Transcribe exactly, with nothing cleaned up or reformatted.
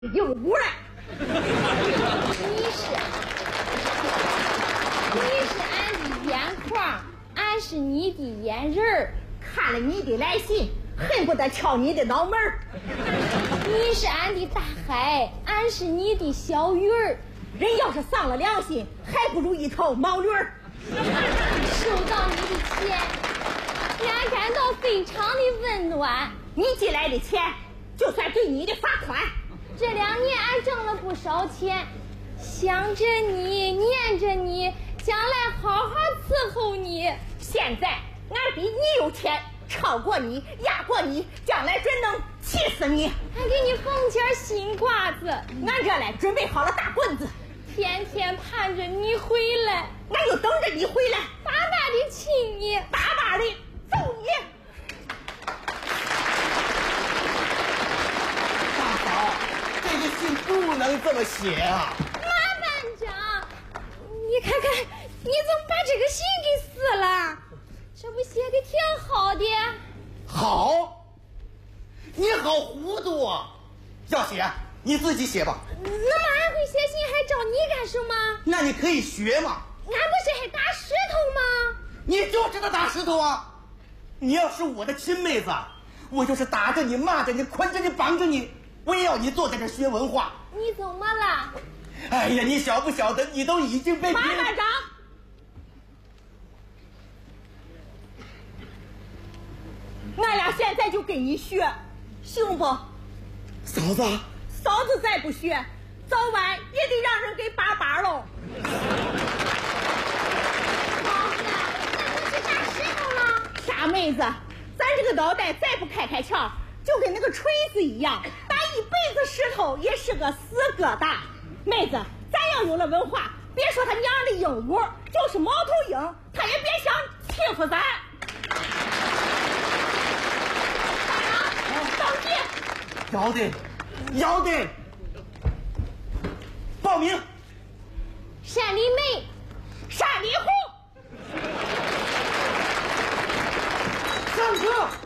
有污染。 你是你是俺的眼眶，俺是你的眼仁儿。 看了你的来信，恨不得敲你的脑门儿。 你是俺的大海，俺是你的小鱼儿。 人要是丧了良心，还不如一头毛驴儿。 收到你的钱，俺感到非常的温暖。 你寄来的钱，就算对你的罚款。 这两年俺挣了不少钱，想着你，念着你，将来好好伺候你。 现在俺比你有钱，超过你，压过你，将来准能气死你。 还给你缝件新褂子， 俺这来准备好了大棍子， 天天盼着你回来， 俺就等着你回来， 大大的亲你， 大大的揍你。 大嫂，这个信不能这么写啊！ 马班长，你看看，你怎么把这个信给撕了？这不写的挺好的。 好，你好糊涂啊！要写你自己写吧。 那么俺会写信还找你干什么？ 那你可以学嘛。 俺不是还打石头吗？ 你就知道打石头啊！你要是我的亲妹子，我就是打着你、骂着你、捆着你、绑着你，我也要你坐在这学文化。 你怎么了？ 哎呀，你晓不晓得，你都已经被马班长，俺俩现在就跟你学，行不？ 嫂子， 嫂子再不学，早晚也得让人给扒扒喽。 嫂子，咱不去打石头了？ 傻妹子，咱这个脑袋再不开开窍，就跟那个锤子一样，打一辈子石头也是个死疙瘩。妹子，咱要有了文化，别说他娘的鹦鹉，就是猫头鹰，他也别想欺负咱。当爹， 要得，要得，报名。 山里妹， 山里虎， 上课。